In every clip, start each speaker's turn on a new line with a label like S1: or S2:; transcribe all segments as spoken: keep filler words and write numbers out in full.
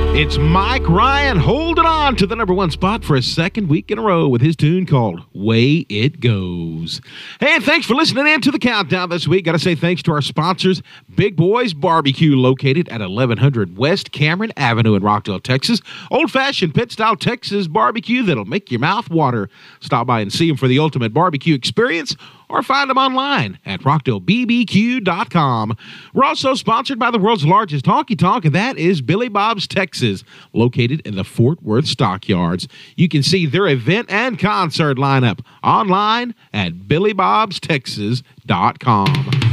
S1: It's Mike Ryan holding on to the number one spot for a second week in a row with his tune called Way It Goes. Hey, and thanks for listening in to the countdown this week. Got to say thanks to our sponsors, Big Boys Barbecue, located at eleven hundred West Cameron Avenue in Rockdale, Texas. Old-fashioned pit-style Texas barbecue that'll make your mouth water. Stop by and see them for the ultimate barbecue experience, or find them online at rockdale b b q dot com. We're also sponsored by the world's largest honky-tonk, and that is Billy Bob's Texas, located in the Fort Worth Stockyards. You can see their event and concert lineup online at billy bobs texas dot com.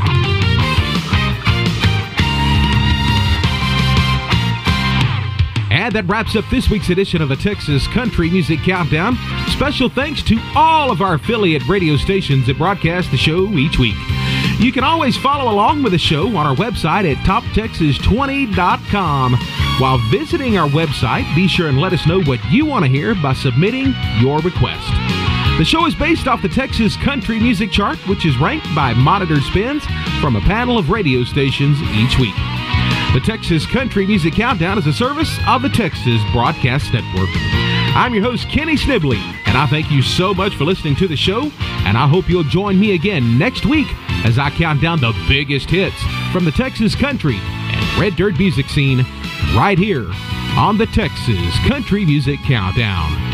S1: And that wraps up this week's edition of the Texas Country Music Countdown. Special thanks to all of our affiliate radio stations that broadcast the show each week. You can always follow along with the show on our website at top texas twenty dot com. While visiting our website, be sure and let us know what you want to hear by submitting your request. The show is based off the Texas Country Music Chart, which is ranked by monitored spins from a panel of radio stations each week. The Texas Country Music Countdown is a service of the Texas Broadcast Network. I'm your host, Kenny Snibley, and I thank you so much for listening to the show, and I hope you'll join me again next week as I count down the biggest hits from the Texas country and red dirt music scene right here on the Texas Country Music Countdown.